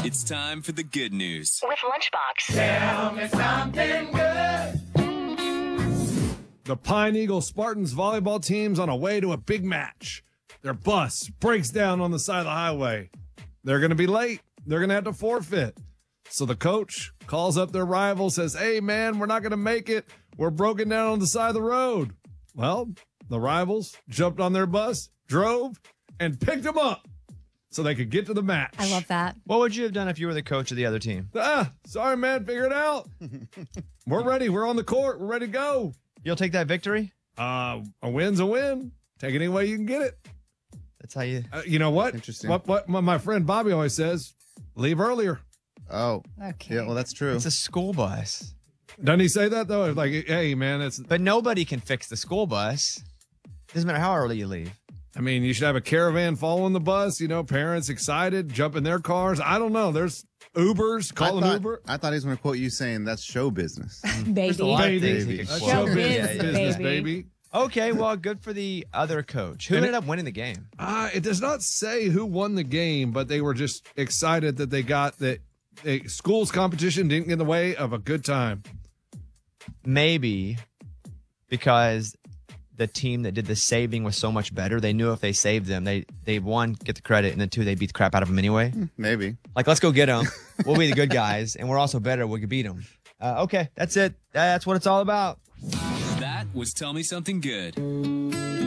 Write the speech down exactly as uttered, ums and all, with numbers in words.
It's time for the good news with Lunchbox. Tell me something good. The Pine Eagle Spartans volleyball team's on a way to a big match. Their bus breaks down on the side of the highway. They're going to be late. They're going to have to forfeit. So the coach calls up their rival, says, hey, man, we're not going to make it. We're broken down on the side of the road. Well, the rivals jumped on their bus, drove, and picked them up so they could get to the match. I love that. What would you have done if you were the coach of the other team? Ah, sorry, man. Figure it out. We're ready. We're on the court. We're ready to go. You'll take that victory? Uh, a win's a win. Take it any way you can get it. That's how you... Uh, you know what? Interesting. What, what what my friend Bobby always says, leave earlier. Oh, Okay. yeah, well, that's true. It's a school bus. Doesn't he say that, though? Like, hey, man, it's, But nobody can fix the school bus. Doesn't matter how early you leave. I mean, you should have a caravan following the bus, you know, parents excited, jump in their cars. I don't know. There's Ubers, call I an thought, Uber. I thought he was going to quote you saying that's show business. There's a lot Baby. of things he Baby. could That's quote. show Show business, business, business, baby. baby. Okay, well, good for the other coach. Who And ended it- up winning the game? Uh, it does not say who won the game, but they were just excited that they got that a school's competition didn't get in the way of a good time. Maybe because the team that did the saving was so much better. They knew if they saved them, they, they one, get the credit, and then two, they beat the crap out of them anyway. Maybe. Like, let's go get them. We'll be the good guys, and we're also better. We can beat them. Uh, okay, that's it. That's what it's all about. That was Tell Me Something Good.